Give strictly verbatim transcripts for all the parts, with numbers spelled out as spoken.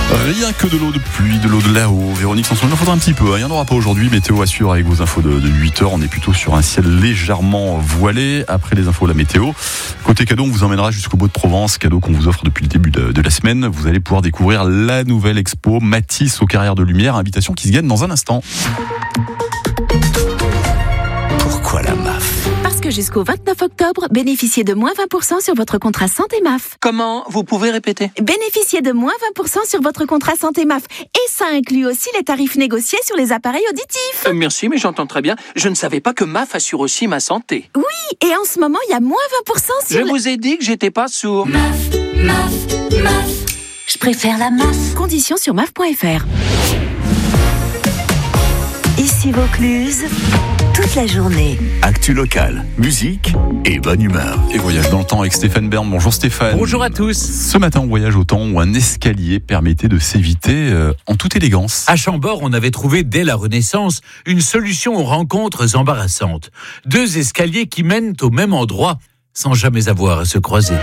Rien que de l'eau de pluie, de l'eau de là-haut. Véronique Sanson, il en faudra un petit peu. Il n'y en aura pas aujourd'hui. Météo assure avec vos infos de, de huit heures. On est plutôt sur un ciel légèrement voilé. Après les infos, la météo. Côté cadeau, on vous emmènera jusqu'au Beau de Provence. Cadeau qu'on vous offre depuis le début de, de la semaine. Vous allez pouvoir découvrir la nouvelle expo Matisse aux Carrières de Lumière. Invitation qui se gagne dans un instant. Pourquoi la M A F ? Parce que jusqu'au vingt-neuf octobre, bénéficiez de moins vingt pour cent sur votre contrat santé M A F. Comment ? Vous pouvez répéter ? Bénéficiez de moins vingt pour cent sur votre contrat santé M A F. Et ça inclut aussi les tarifs négociés sur les appareils auditifs. Euh, merci, mais j'entends très bien. Je ne savais pas que M A F assure aussi ma santé. Oui, et en ce moment, il y a moins vingt pour cent sur... Je le... vous ai dit que j'étais pas sourd. M A F, M A F, M A F. Je préfère la M A F. Conditions sur M A F point F R. Ici Vaucluse, toute la journée. Actu locale, musique et bonne humeur. Et voyage dans le temps avec Stéphane Bern. Bonjour Stéphane. Bonjour à tous. Ce matin, on voyage au temps où un escalier permettait de s'éviter euh, en toute élégance. À Chambord, on avait trouvé dès la Renaissance une solution aux rencontres embarrassantes. Deux escaliers qui mènent au même endroit sans jamais avoir à se croiser.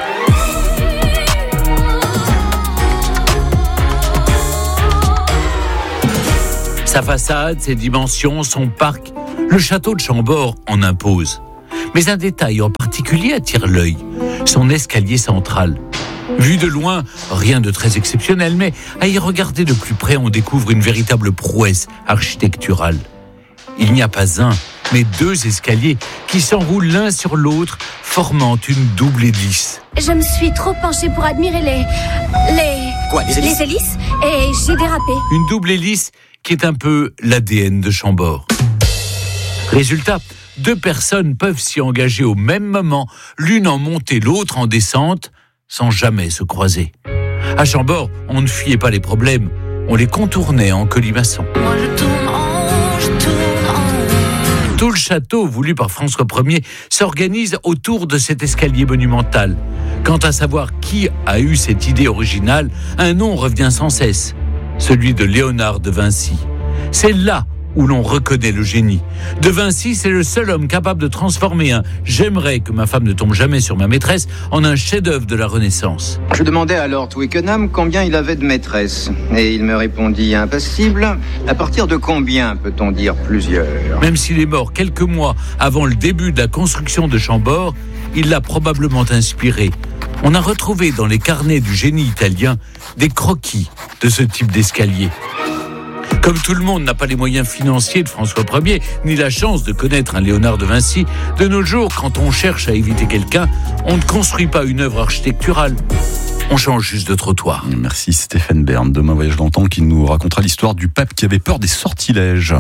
Sa façade, ses dimensions, son parc, le château de Chambord en impose. Mais un détail en particulier attire l'œil, son escalier central. Vu de loin, rien de très exceptionnel, mais à y regarder de plus près, on découvre une véritable prouesse architecturale. Il n'y a pas un, mais deux escaliers qui s'enroulent l'un sur l'autre, formant une double hélice. Je me suis trop penchée pour admirer les... les... Quoi, les hélices ? Les hélices, et j'ai dérapé. Une double hélice qui est un peu l'A D N de Chambord. Résultat, deux personnes peuvent s'y engager au même moment, l'une en montée, l'autre en descente, sans jamais se croiser. À Chambord, on ne fuyait pas les problèmes, on les contournait en colimaçon. Moi je tourne en, je tourne en. Tout le château, voulu par François Ier, s'organise autour de cet escalier monumental. Quant à savoir qui a eu cette idée originale, un nom revient sans cesse, celui de Léonard de Vinci. C'est là où l'on reconnaît le génie. De Vinci, c'est le seul homme capable de transformer un « j'aimerais que ma femme ne tombe jamais sur ma maîtresse » en un chef-d'œuvre de la Renaissance. Je demandais à Lord Twickenham combien il avait de maîtresses. Et il me répondit impassible. À partir de combien peut-on dire plusieurs ? Même s'il est mort quelques mois avant le début de la construction de Chambord, il l'a probablement inspiré. On a retrouvé dans les carnets du génie italien des croquis de ce type d'escalier. Comme tout le monde n'a pas les moyens financiers de François Ier, ni la chance de connaître un Léonard de Vinci, de nos jours, quand on cherche à éviter quelqu'un, on ne construit pas une œuvre architecturale. On change juste de trottoir. Merci Stéphane Bern. Demain, voyage dans le temps qui nous racontera l'histoire du pape qui avait peur des sortilèges.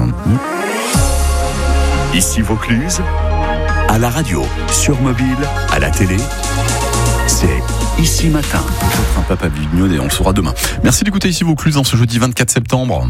Ici Vaucluse, à la radio, sur mobile, à la télé, c'est Ici Matin. Peut-être un pape à Avignon et on le saura demain. Merci d'écouter Ici Vaucluse en ce jeudi vingt-quatre septembre.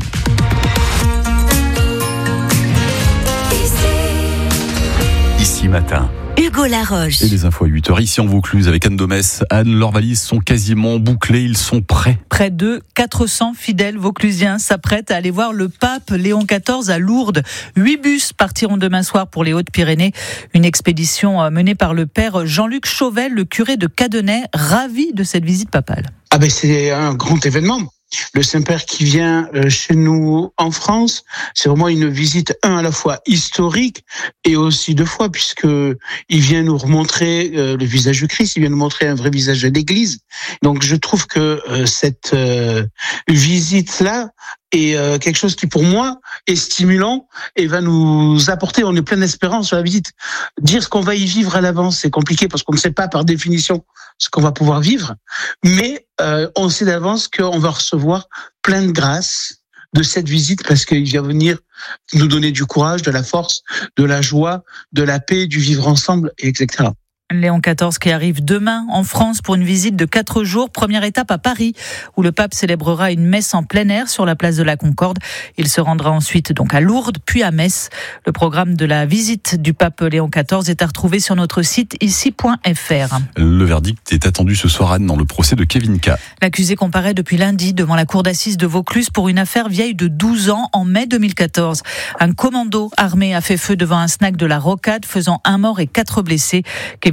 Ici Matin. Hugo Laroche. Et les infos à huit heures ici en Vaucluse avec Anne Domès. Anne, leurs valises sont quasiment bouclées, ils sont prêts. Près de quatre cents fidèles vauclusiens s'apprêtent à aller voir le pape Léon quatorze à Lourdes. Huit bus partiront demain soir pour les Hautes-Pyrénées. Une expédition menée par le père Jean-Luc Chauvel, le curé de Cadenet, ravi de cette visite papale. Ah ben c'est un grand événement. Le Saint-Père qui vient chez nous en France, c'est vraiment une visite, un, à la fois historique et aussi deux fois, puisque il vient nous remontrer le visage du Christ, il vient nous montrer un vrai visage de l'Église. Donc je trouve que cette visite-là est quelque chose qui, pour moi, est stimulant et va nous apporter, on est plein d'espérance sur la visite. Dire ce qu'on va y vivre à l'avance, c'est compliqué parce qu'on ne sait pas par définition ce qu'on va pouvoir vivre, mais euh, on sait d'avance qu'on va recevoir plein de grâces de cette visite parce qu'il vient venir nous donner du courage, de la force, de la joie, de la paix, du vivre ensemble, et cetera. Léon quatorze qui arrive demain en France pour une visite de quatre jours. Première étape à Paris, où le pape célébrera une messe en plein air sur la place de la Concorde. Il se rendra ensuite donc à Lourdes, puis à Metz. Le programme de la visite du pape Léon quatorze est à retrouver sur notre site ici point f r. Le verdict est attendu ce soir, Anne, dans le procès de Kevin K. L'accusé comparaît depuis lundi devant la cour d'assises de Vaucluse pour une affaire vieille de douze ans en mai deux mille quatorze. Un commando armé a fait feu devant un snack de la Rocade, faisant un mort et quatre blessés. Kevin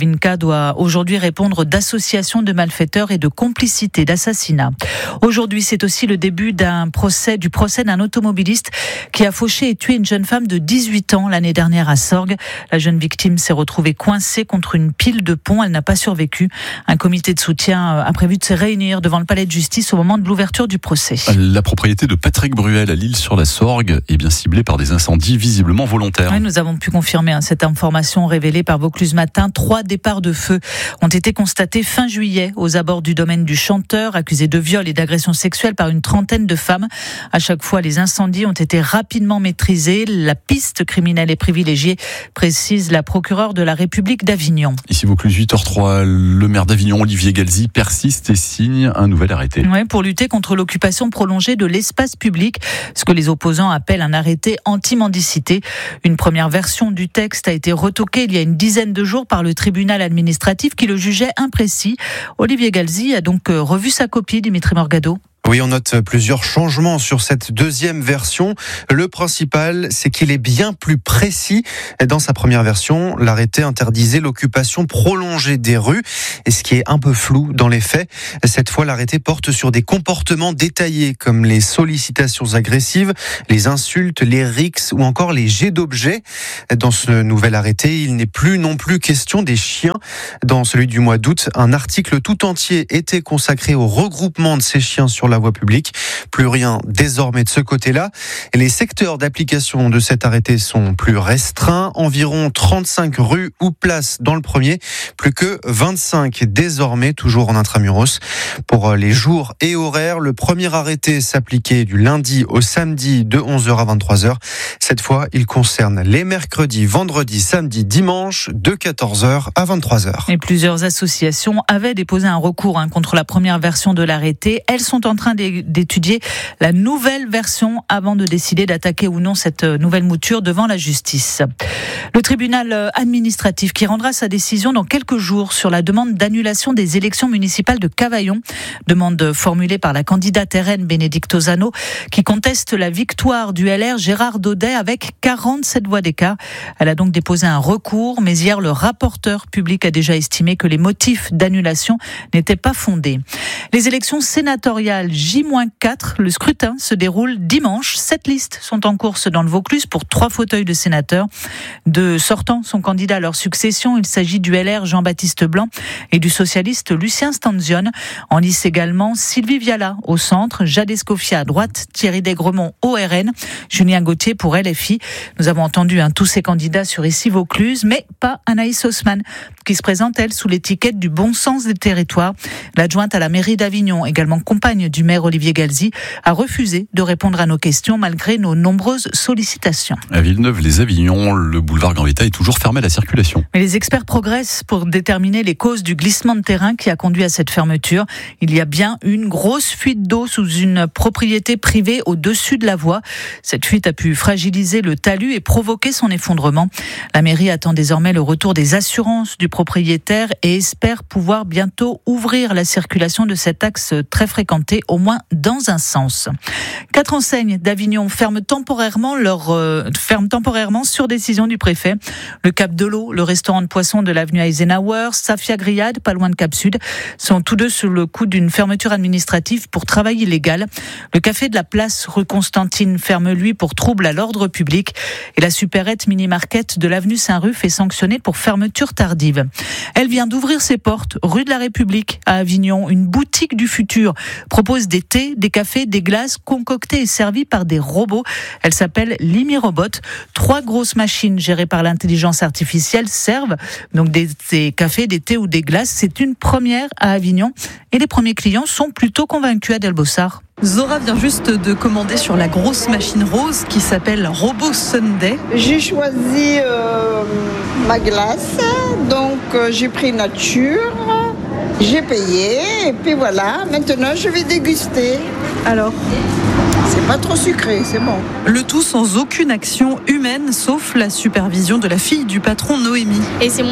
Finca doit aujourd'hui répondre d'association de malfaiteurs et de complicité d'assassinat. Aujourd'hui, c'est aussi le début d'un procès, du procès d'un automobiliste qui a fauché et tué une jeune femme de dix-huit ans l'année dernière à Sorgues. La jeune victime s'est retrouvée coincée contre une pile de pont. Elle n'a pas survécu. Un comité de soutien a prévu de se réunir devant le palais de justice au moment de l'ouverture du procès. La propriété de Patrick Bruel à L'Isle-sur-la-Sorgue est bien ciblée par des incendies visiblement volontaires. Oui, nous avons pu confirmer hein, cette information révélée par Vaucluse Matin. Trois départs de feu ont été constatés fin juillet aux abords du domaine du chanteur, accusé de viol et d'agression sexuelle par une trentaine de femmes. À chaque fois, les incendies ont été rapidement maîtrisés. La piste criminelle est privilégiée, précise la procureure de la République d'Avignon. Ici Vaucluse huit heures trois, le maire d'Avignon, Olivier Galzi, persiste et signe un nouvel arrêté. Oui, pour lutter contre l'occupation prolongée de l'espace public, ce que les opposants appellent un arrêté anti-mendicité. Une première version du texte a été retoquée il y a une dizaine de jours par le tribunal administratif qui le jugeait imprécis. Olivier Galzi a donc revu sa copie, Dimitri Morgado. Oui, on note plusieurs changements sur cette deuxième version. Le principal, c'est qu'il est bien plus précis. Dans sa première version, l'arrêté interdisait l'occupation prolongée des rues, et ce qui est un peu flou dans les faits. Cette fois, l'arrêté porte sur des comportements détaillés, comme les sollicitations agressives, les insultes, les rixes ou encore les jets d'objets. Dans ce nouvel arrêté, il n'est plus non plus question des chiens. Dans celui du mois d'août, un article tout entier était consacré au regroupement de ces chiens sur la voie publique. Plus rien désormais de ce côté-là. Et les secteurs d'application de cet arrêté sont plus restreints. Environ trente-cinq rues ou places dans le premier. Plus que vingt-cinq désormais, toujours en intramuros. Pour les jours et horaires, le premier arrêté s'appliquait du lundi au samedi de onze heures à vingt-trois heures. Cette fois, il concerne les mercredis, vendredis, samedis, dimanches de quatorze heures à vingt-trois heures. Et plusieurs associations avaient déposé un recours hein, contre la première version de l'arrêté. Elles sont en train d'étudier la nouvelle version avant de décider d'attaquer ou non cette nouvelle mouture devant la justice. Le tribunal administratif qui rendra sa décision dans quelques jours sur la demande d'annulation des élections municipales de Cavaillon, demande formulée par la candidate R N Bénédicte Ozano qui conteste la victoire du L R Gérard Daudet avec quarante-sept voix d'écart. Elle a donc déposé un recours, mais hier le rapporteur public a déjà estimé que les motifs d'annulation n'étaient pas fondés. Les élections sénatoriales J quatre, le scrutin se déroule dimanche. Sept listes sont en course dans le Vaucluse pour trois fauteuils de sénateurs. Deux sortants sont candidats à leur succession. Il s'agit du L R Jean-Baptiste Blanc et du socialiste Lucien Stanzione. En lice également Sylvie Viala au centre, Jade Escoffier à droite, Thierry Desgremont au R N, Julien Gauthier pour L F I. Nous avons entendu hein, tous ces candidats sur ici Vaucluse, mais pas Anaïs Haussmann, qui se présente elle sous l'étiquette du bon sens des territoires. L'adjointe à la mairie d'Avignon, également compagne du maire Olivier Galzi, a refusé de répondre à nos questions malgré nos nombreuses sollicitations. À Villeneuve-les-Avignon, le boulevard Gambetta est toujours fermé à la circulation. Mais les experts progressent pour déterminer les causes du glissement de terrain qui a conduit à cette fermeture. Il y a bien une grosse fuite d'eau sous une propriété privée au-dessus de la voie. Cette fuite a pu fragiliser le talus et provoquer son effondrement. La mairie attend désormais le retour des assurances du propriétaire et espère pouvoir bientôt ouvrir la circulation de cet axe très fréquenté, au moins dans un sens. Quatre enseignes d'Avignon ferment temporairement leur euh, ferment temporairement sur décision du préfet. Le Cap de l'Eau, le restaurant de poissons de l'avenue Eisenhower, Safia Grillade, pas loin de Cap Sud, sont tous deux sous le coup d'une fermeture administrative pour travail illégal. Le café de la place rue Constantine ferme lui pour trouble à l'ordre public et la supérette mini-market de l'avenue Saint-Ruf est sanctionnée pour fermeture tardive. Elle vient d'ouvrir ses portes rue de la République à Avignon. Une boutique du futur propose des thés, des cafés, des glaces concoctés et servis par des robots. Elle s'appelle Limi Robot. Trois grosses machines gérées par l'intelligence artificielle servent donc des, des cafés, des thés ou des glaces. C'est une première à Avignon et les premiers clients sont plutôt convaincus. Adèle Bossard. Zora vient juste de commander sur la grosse machine rose qui s'appelle Robot Sunday. J'ai choisi euh, ma glace, donc euh, j'ai pris nature, j'ai payé et puis voilà, maintenant je vais déguster. Alors ? C'est pas trop sucré, c'est bon. Le tout sans aucune action humaine, sauf la supervision de la fille du patron Noémie. Et c'est moi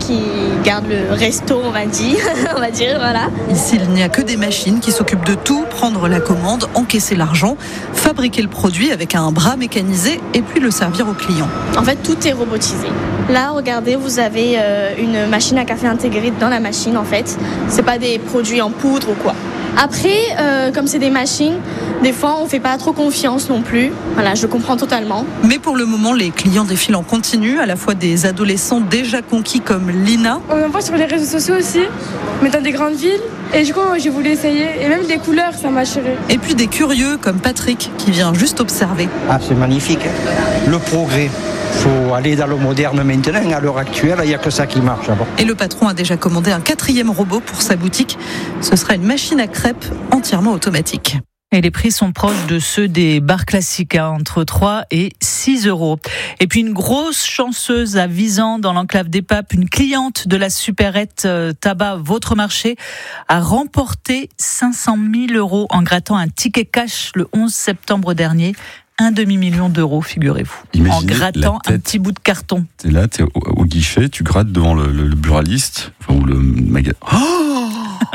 qui gardent le resto, on va dire, on va dire, voilà. Ici, il n'y a que des machines qui s'occupent de tout, prendre la commande, encaisser l'argent, fabriquer le produit avec un bras mécanisé et puis le servir aux clients. En fait, tout est robotisé. Là, regardez, vous avez euh, une machine à café intégrée dans la machine, en fait. C'est pas des produits en poudre ou quoi. Après, euh, comme c'est des machines, des fois, on fait pas trop confiance non plus. Voilà, je comprends totalement. Mais pour le moment, les clients défilent en continu, à la fois des adolescents déjà conquis comme Lina. On en voit sur les réseaux sociaux aussi, mais dans des grandes villes. Et du coup, j'ai voulu essayer. Et même des couleurs, ça m'a attiré. Et puis des curieux comme Patrick, qui vient juste observer. Ah, c'est magnifique. Le progrès. Il faut aller dans le moderne maintenant. À l'heure actuelle, il n'y a que ça qui marche. Et le patron a déjà commandé un quatrième robot pour sa boutique. Ce sera une machine à crêpes entièrement automatique. Et les prix sont proches de ceux des bars classiques, hein, entre trois et six euros. Et puis une grosse chanceuse à Visan, dans l'enclave des Papes, une cliente de la supérette euh, Tabac Votre Marché, a remporté cinq cent mille euros en grattant un ticket cash le onze septembre dernier. Un demi-million d'euros, figurez-vous. Imaginez en grattant un petit bout de carton. T'es là, t'es au, au guichet, tu grattes devant le, le, le buraliste, enfin, ou le magasin. Oh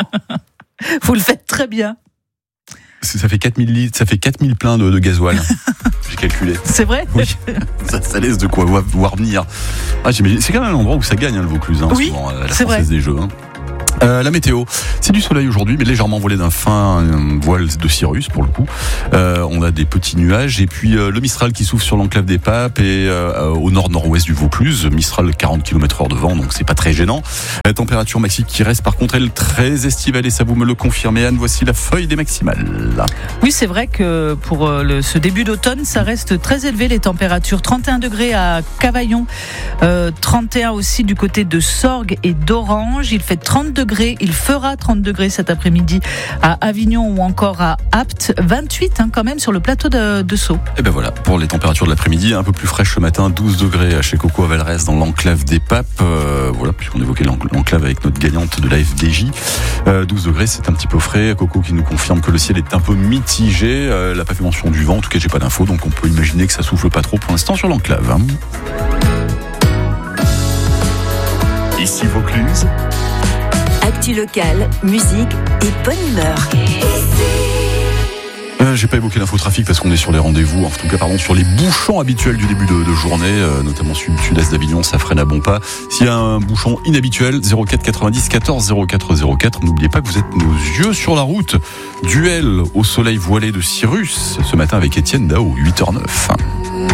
Vous le faites très bien. Ça fait quatre mille litres, ça fait quatre mille pleins de, de gasoil. J'ai calculé. C'est vrai? Oui. Ça, ça laisse de quoi voir venir. Ah, j'imagine. C'est quand même un endroit où ça gagne, hein, le Vaucluse, hein, oui, souvent, la c'est Française vrai. des Jeux. Hein. Euh, la météo, c'est du soleil aujourd'hui, mais légèrement voilé d'un fin euh, voile de cirrus pour le coup. Euh, on a des petits nuages et puis euh, le Mistral qui souffle sur l'enclave des Papes et euh, au nord-nord-ouest du Vaucluse. Mistral quarante kilomètres heure de vent, donc c'est pas très gênant. La température maxi qui reste par contre elle très estivale et ça vous me le confirmez Anne. Voici la feuille des maximales. Oui, c'est vrai que pour le, ce début d'automne, ça reste très élevé les températures. trente et un degrés à Cavaillon, euh, trente et un aussi du côté de Sorgues et d'Orange. Il fait trente degrés. Il fera trente degrés cet après-midi à Avignon ou encore à Apt. vingt-huit hein, quand même sur le plateau de, de Sceaux. Et ben voilà, pour les températures de l'après-midi, un peu plus fraîche ce matin, douze degrés chez Coco à Valresse dans l'enclave des Papes. Euh, voilà, puisqu'on évoquait l'enclave avec notre gagnante de la F D J. Euh, douze degrés, c'est un petit peu frais. Coco qui nous confirme que le ciel est un peu mitigé. Euh, elle n'a pas fait mention du vent, en tout cas j'ai pas d'infos, donc on peut imaginer que ça souffle pas trop pour l'instant sur l'enclave. Hein. Ici Vaucluse. Actu locale, musique et bonne humeur. Euh, j'ai pas évoqué l'infotrafic parce qu'on est sur les rendez-vous, en tout cas pardon, sur les bouchons habituels du début de, de journée, euh, notamment sud, sud-est d'Avignon, ça freine à bon pas. S'il y a un bouchon inhabituel, zéro quatre quatre-vingt-dix quatorze zéro quatre zéro quatre, n'oubliez pas que vous êtes nos yeux sur la route. Duel au soleil voilé de Cyrus, ce matin avec Étienne Dao, huit heures zéro neuf.